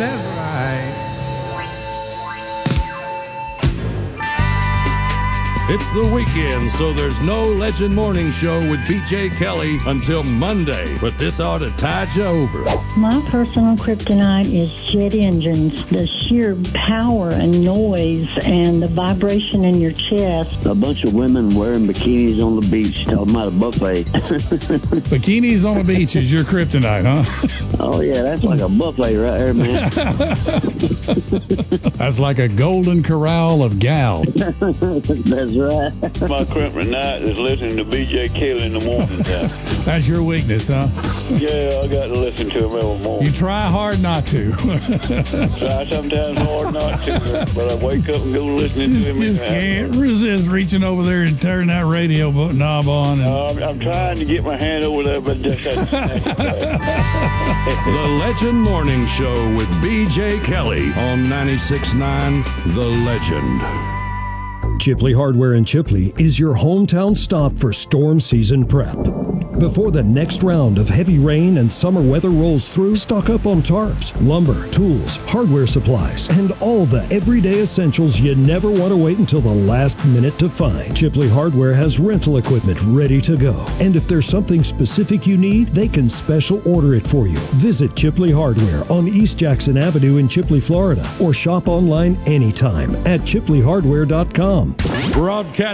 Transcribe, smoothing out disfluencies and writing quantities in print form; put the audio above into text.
that's right. It's the weekend, so there's no Legend Morning Show with BJ Kelly until Monday, but this ought to tide you over. My personal kryptonite is jet engines. The sheer power and noise and the vibration in your chest. A bunch of women wearing bikinis on the beach talking about a buffet. Bikinis on the beach is your kryptonite, huh? Oh, yeah, that's like a buffet right there, man. That's like a golden corral of gal. That's right. My kryptonite is listening to BJ Kelly in the morning time. That's your weakness, huh? Yeah, I got to listen to him every morning. You try hard not to. Try sometimes hard not to, but I wake up and go listening to him. Just can't resist reaching over there and turning that radio knob on. I'm trying to get my hand over there, but just The Legend Morning Show with BJ Kelly on 96.9 The Legend. Chipley Hardware in Chipley is your hometown stop for storm season prep. Before the next round of heavy rain and summer weather rolls through, stock up on tarps, lumber, tools, hardware supplies, and all the everyday essentials you never want to wait until the last minute to find. Chipley Hardware has rental equipment ready to go. And if there's something specific you need, they can special order it for you. Visit Chipley Hardware on East Jackson Avenue in Chipley, Florida, or shop online anytime at chipleyhardware.com. Broadcast